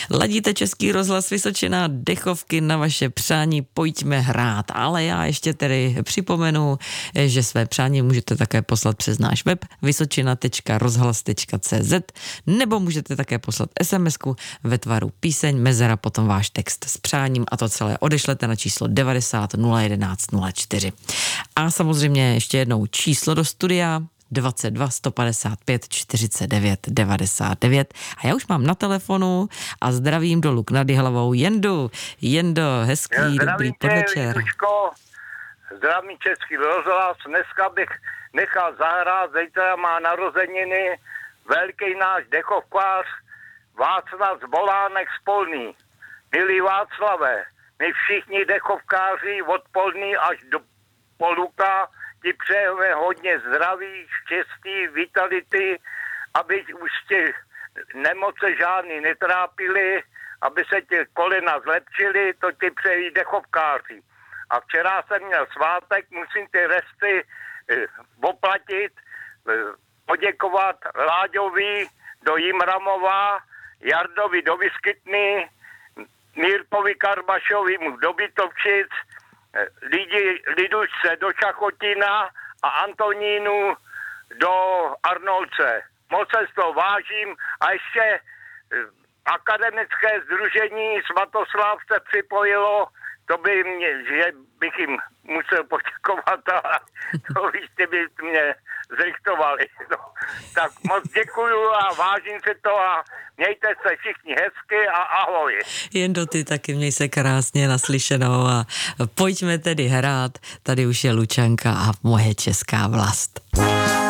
Ladíte Český rozhlas Vysočina, dechovky na vaše přání, pojďme hrát. Ale já ještě tedy připomenu, že své přání můžete také poslat přes náš web vysočina.rozhlas.cz nebo můžete také poslat SMS-ku ve tvaru píseň, mezera, potom váš text s přáním a to celé odešlete na číslo 90 011 04. A samozřejmě ještě jednou číslo do studia 22 155 49 99. A já už mám na telefonu a zdravím do Luk nad Jihlavou Jendu. Jendo, hezký, dobrý podvečer. Zdravím Český rozhlas. Dneska bych nechal zahrát, zítra má narozeniny velký náš dechovkář Václav Zbolánek z Polný. Milý Václave, my všichni dechovkáři od Polný až do Poluka ti přejeme hodně zdraví, štěstí, vitality, aby už tě nemoce žádný netrápily, aby se ti kolena zlepšily, to ti přejí dechovkáři. A včera jsem měl svátek, musím ty resty oplatit, poděkovat Láďovi do Jimramova, Jardovi do Vyskytny, Mírkovi Karbašovi do Bytovčic, Lidušce do Čachotina a Antonínu do Arnolce. Moc se z toho vážím a ještě akademické sdružení Svatoslav se připojilo, to by mě, že bych jim musel poděkovat a to víš, ty by mě zrychtovali. No, tak moc děkuju a vážím si to a mějte se všichni hezky a ahoj. Jendo, ty taky měj se krásně, naslyšenou a pojďme tedy hrát. Tady už je Lučanka a Moje česká vlast.